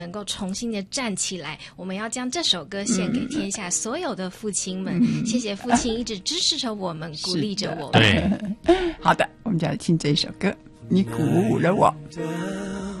能够重新的站起来，我们要将这首歌献给天下所有的父亲们。谢谢父亲一直支持着我们，鼓励着我们。 对， 好的，我们就来听这一首歌，你鼓舞了我。